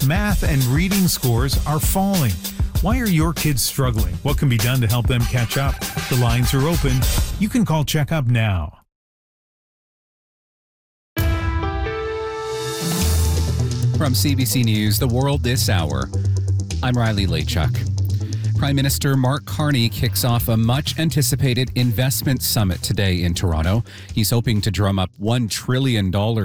Math and reading scores are falling. Why are your kids struggling? What can be done to help them catch up? The lines are open. You can call Checkup now. From CBC News, The World This Hour, I'm Riley Lachuk. Prime Minister Mark Carney kicks off a much-anticipated investment summit today in Toronto. He's hoping to drum up $1 trillion